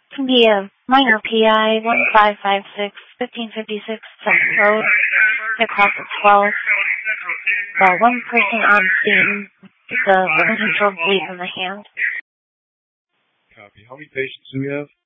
Can be a minor PI 1556 1556 South Road, across the 12. One person on scene with a uncontrolled bleed in the hand. Copy. How many patients do we have?